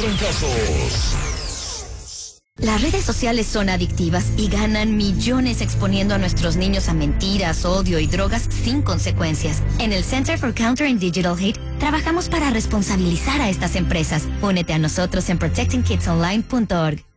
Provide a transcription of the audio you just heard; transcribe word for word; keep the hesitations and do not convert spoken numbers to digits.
trancazos. Las redes sociales son adictivas y ganan millones exponiendo a nuestros niños a mentiras, odio y drogas sin consecuencias. En el Center for Countering Digital Hate trabajamos para responsabilizar a estas empresas. Únete a nosotros en protecting kids online punto org.